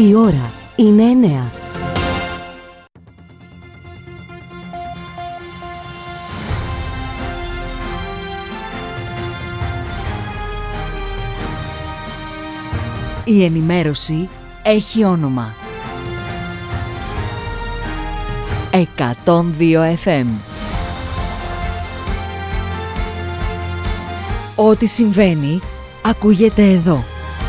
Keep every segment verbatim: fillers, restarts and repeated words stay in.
Η ώρα είναι εννέα. Η ενημέρωση έχει όνομα. εκατόν δύο εφ εμ. Ό,τι συμβαίνει, ακούγεται εδώ.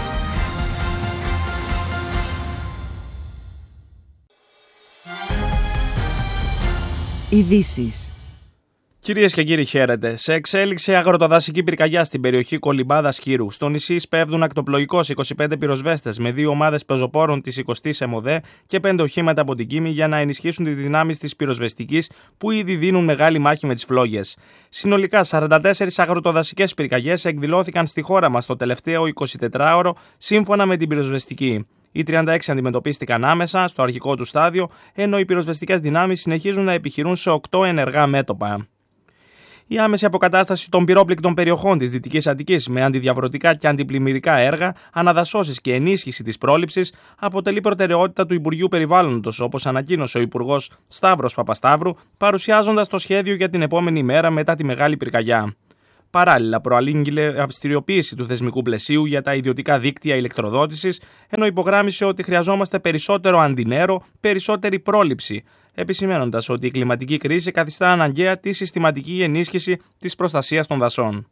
Ειδήσεις. Κυρίες και κύριοι, χαίρετε. Σε εξέλιξη αγροτοδασική πυρκαγιά στην περιοχή Κολυμπάδας Κύρου. Στο νησί σπέβδουν ακτοπλοϊκώς είκοσι πέντε πυροσβέστες με δύο ομάδες πεζοπόρων της εικοστής ΕΜΟΔΕ και πέντε οχήματα από την Κίμη για να ενισχύσουν τις δυνάμεις της πυροσβεστικής που ήδη δίνουν μεγάλη μάχη με τις φλόγες. Συνολικά σαράντα τέσσερις αγροτοδασικές πυρκαγιές εκδηλώθηκαν στη χώρα μας το τελευταίο εικοσιτετράωρο σύμφωνα με την πυροσβεστική. Οι τριάντα έξι αντιμετωπίστηκαν άμεσα στο αρχικό του στάδιο, ενώ οι πυροσβεστικές δυνάμεις συνεχίζουν να επιχειρούν σε οκτώ ενεργά μέτωπα. Η άμεση αποκατάσταση των πυρόπληκτων περιοχών της Δυτικής Αττικής με αντιδιαβρωτικά και αντιπλημμυρικά έργα, αναδασώσεις και ενίσχυση της πρόληψης αποτελεί προτεραιότητα του Υπουργείου Περιβάλλοντος, όπως ανακοίνωσε ο Υπουργός Σταύρος Παπασταύρου, παρουσιάζοντας το σχέδιο για την επόμενη μέρα μετά τη μεγάλη πυρκαγιά. Παράλληλα, προανήγγειλε αυστηριοποίηση του θεσμικού πλαισίου για τα ιδιωτικά δίκτυα ηλεκτροδότησης, ενώ υπογράμμισε ότι χρειαζόμαστε περισσότερο αντινέρο, περισσότερη πρόληψη, επισημαίνοντας ότι η κλιματική κρίση καθιστά αναγκαία τη συστηματική ενίσχυση της προστασίας των δασών.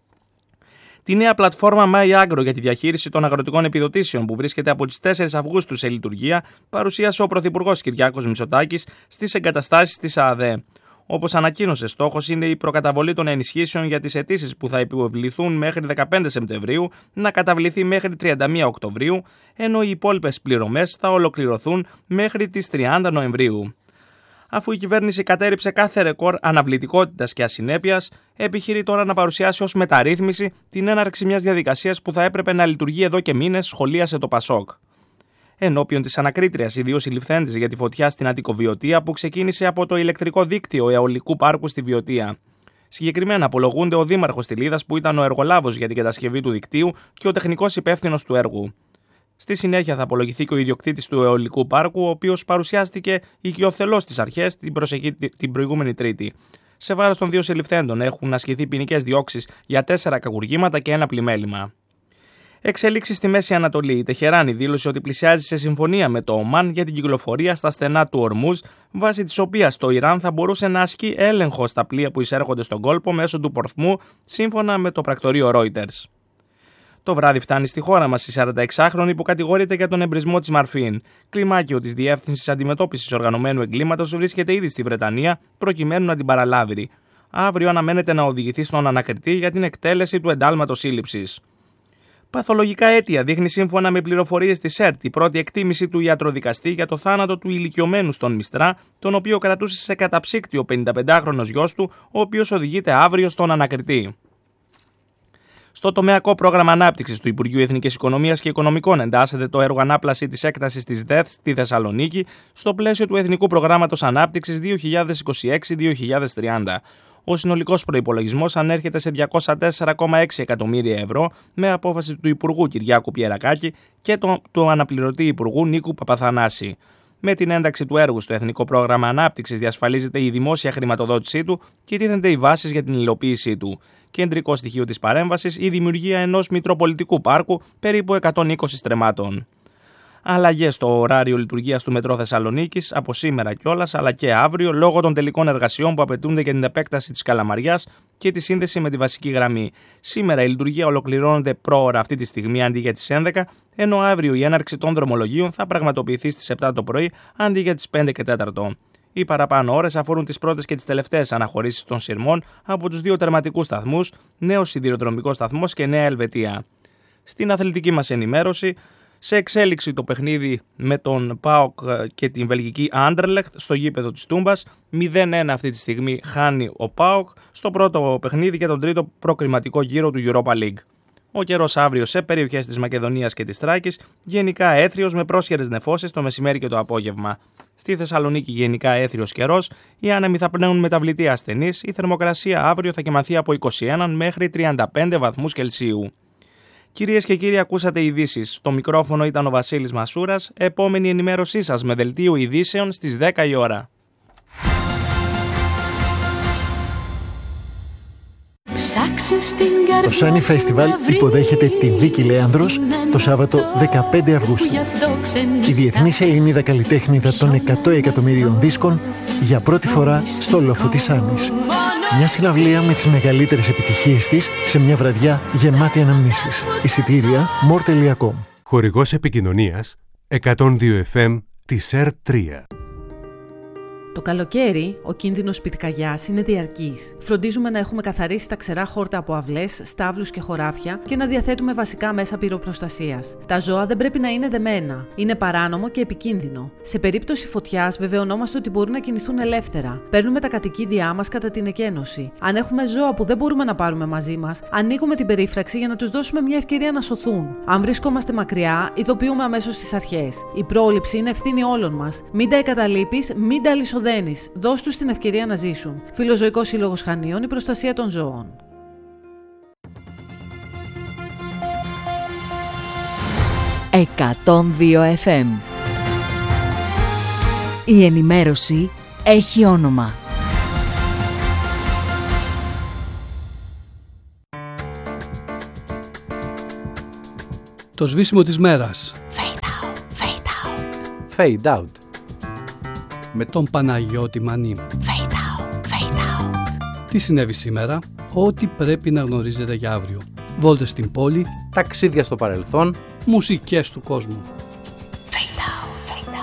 Τη νέα πλατφόρμα MyAgro για τη διαχείριση των αγροτικών επιδοτήσεων, που βρίσκεται από τις τέσσερις Αυγούστου σε λειτουργία, παρουσίασε ο Πρωθυπουργός Κυριάκος Μητσοτάκης στις εγκαταστάσεις της ΑΑΔΕ. Όπως ανακοίνωσε, στόχος είναι η προκαταβολή των ενισχύσεων για τις αιτήσεις που θα επιβληθούν μέχρι δεκαπέντε Σεπτεμβρίου να καταβληθεί μέχρι τριάντα μία Οκτωβρίου, ενώ οι υπόλοιπες πληρωμές θα ολοκληρωθούν μέχρι τις τριάντα Νοεμβρίου. Αφού η κυβέρνηση κατέρριψε κάθε ρεκόρ αναβλητικότητας και ασυνέπειας, επιχειρεί τώρα να παρουσιάσει ως μεταρρύθμιση την έναρξη μιας διαδικασίας που θα έπρεπε να λειτουργεί εδώ και μήνες, σχολίασε το Πασόκ. Ενώπιον της ανακρίτριας, οι δύο συλληφθέντες για τη φωτιά στην Αττικοβιωτία που ξεκίνησε από το ηλεκτρικό δίκτυο αιωλικού πάρκου στη Βιωτία. Συγκεκριμένα απολογούνται ο δήμαρχος Τιλίδας, που ήταν ο εργολάβος για την κατασκευή του δικτύου και ο τεχνικός υπεύθυνος του έργου. Στη συνέχεια θα απολογηθεί και ο ιδιοκτήτης του αιωλικού πάρκου, ο οποίος παρουσιάστηκε οικειοθελώς στις αρχές την, προσεχή, την προηγούμενη Τρίτη. Σε βάρος των δύο συλληφθέντων έχουν ασκηθεί ποινικές διώξεις για τέσσερα κακουργήματα και ένα πλημέλημα. Εξελίξεις στη Μέση Ανατολή. Η Τεχεράνη δήλωσε ότι πλησιάζει σε συμφωνία με το Ομάν για την κυκλοφορία στα στενά του Ορμούζ, βάσει της οποίας το Ιράν θα μπορούσε να ασκεί έλεγχο στα πλοία που εισέρχονται στον κόλπο μέσω του Πορθμού, σύμφωνα με το πρακτορείο Reuters. Το βράδυ φτάνει στη χώρα μας η σαρανταεξάχρονη που κατηγορείται για τον εμπρισμό της Μαρφίν. Κλιμάκιο της Διεύθυνσης Αντιμετώπισης Οργανωμένου Εγκλήματος βρίσκεται ήδη στη Βρετανία προκειμένου να την παραλάβει. Αύριο αναμένεται να οδηγηθεί στον ανακριτή για την εκτέλεση του εντάλματος σύλληψης. Παθολογικά αίτια δείχνει, σύμφωνα με πληροφορίες της ΕΡΤ, η πρώτη εκτίμηση του ιατροδικαστή για το θάνατο του ηλικιωμένου στον Μιστρά, τον οποίο κρατούσε σε καταψύκτη ο πενηνταπεντάχρονος γιος του, ο οποίος οδηγείται αύριο στον ανακριτή. Στο τομεακό πρόγραμμα ανάπτυξης του Υπουργείου Εθνικής Οικονομίας και Οικονομικών εντάσσεται το έργο ανάπλαση της έκτασης της ΔΕΘ στη Θεσσαλονίκη στο πλαίσιο του Εθνικού Προγράμματος Ανάπτυξης δύο χιλιάδες είκοσι έξι με δύο χιλιάδες τριάντα. Ο συνολικός προϋπολογισμός ανέρχεται σε διακόσια τέσσερα κόμμα έξι εκατομμύρια ευρώ με απόφαση του Υπουργού Κυριάκου Πιερακάκη και του, του αναπληρωτή Υπουργού Νίκου Παπαθανάση. Με την ένταξη του έργου στο Εθνικό Πρόγραμμα Ανάπτυξης διασφαλίζεται η δημόσια χρηματοδότησή του και τίθενται οι βάσεις για την υλοποίησή του. Κεντρικό στοιχείο της παρέμβασης, η δημιουργία ενός μητροπολιτικού πάρκου περίπου εκατόν είκοσι στρεμμάτων. Αλλαγές στο ωράριο λειτουργίας του Μετρό Θεσσαλονίκης από σήμερα κιόλας, αλλά και αύριο, λόγω των τελικών εργασιών που απαιτούνται για την επέκταση της Καλαμαριάς και τη σύνδεση με τη βασική γραμμή. Σήμερα η λειτουργία ολοκληρώνεται πρόωρα αυτή τη στιγμή αντί για τις έντεκα, ενώ αύριο η έναρξη των δρομολογίων θα πραγματοποιηθεί στις επτά το πρωί αντί για τις πέντε και τέταρτο. Οι παραπάνω ώρες αφορούν τις πρώτες και τις τελευταίες αναχωρήσεις των σειρμών από τους δύο τερματικούς σταθμούς, νέος σιδηροδρομικός σταθμός και Νέα Ελβετία. Στην αθλητική μας ενημέρωση, σε εξέλιξη το παιχνίδι με τον ΠΑΟΚ και την βελγική Anderlecht στο γήπεδο της Τούμπας, μηδέν ένα αυτή τη στιγμή χάνει ο ΠΑΟΚ στο πρώτο παιχνίδι για τον τρίτο προκριματικό γύρο του Europa League. Ο καιρός αύριο σε περιοχές της Μακεδονίας και της Θράκης γενικά έθριος με πρόσχερες νεφώσεις το μεσημέρι και το απόγευμα. Στη Θεσσαλονίκη γενικά έθριος καιρός, οι άνεμοι θα πνέουν μεταβλητή ασθενείς, η θερμοκρασία αύριο θα κυμανθεί από είκοσι ένα μέχρι τριάντα πέντε βαθμούς Κελσίου. Κυρίες και κύριοι, ακούσατε ειδήσεις. Στο μικρόφωνο ήταν ο Βασίλης Μασούρας. Επόμενη ενημέρωσή σας με δελτίο ειδήσεων στις δέκα η ώρα. Το Sunny Festival υποδέχεται τη Βίκη Λέανδρος το Σάββατο δεκαπέντε Αυγούστου. Η διεθνής Ελληνίδα καλλιτέχνηδα των εκατό εκατομμυρίων δίσκων για πρώτη φορά στο λόφο της Άννης. Μια συναυλία με τις μεγαλύτερες επιτυχίες της σε μια βραδιά γεμάτη αναμνήσεις. Εισιτήρια μορ τελεία κομ. Χορηγός επικοινωνίας εκατόν δύο εφ εμ της ΕΡ τρία. Το καλοκαίρι, ο κίνδυνος πυρκαγιάς είναι διαρκής. Φροντίζουμε να έχουμε καθαρίσει τα ξερά χόρτα από αυλές, στάβλους και χωράφια και να διαθέτουμε βασικά μέσα πυροπροστασίας. Τα ζώα δεν πρέπει να είναι δεμένα. Είναι παράνομο και επικίνδυνο. Σε περίπτωση φωτιάς, βεβαιωνόμαστε ότι μπορούν να κινηθούν ελεύθερα. Παίρνουμε τα κατοικίδια μας κατά την εκένωση. Αν έχουμε ζώα που δεν μπορούμε να πάρουμε μαζί μας, ανοίγουμε την περίφραξη για να τους δώσουμε μια ευκαιρία να σωθούν. Αν βρισκόμαστε μακριά, ειδοποιούμε αμέσως τις αρχές. Η πρόληψη είναι ευθύνη όλων μας. Μην τα εγκαταλείπεις, μην τα λησοδένεις. Δώσ' τους την ευκαιρία να ζήσουν. Φιλοζωικός Σύλλογος Χανίων, η προστασία των ζώων. εκατόν δύο εφ εμ. Η ενημέρωση έχει όνομα. Το σβήσιμο της μέρας. Fade out, fade out. Fade out. Με τον Παναγιώτη Μανή. Fade out, fade out. Τι συνέβη σήμερα, ό,τι πρέπει να γνωρίζετε για αύριο. Βόλτες στην πόλη, Ταξίδια στο παρελθόν, μουσικές του κόσμου.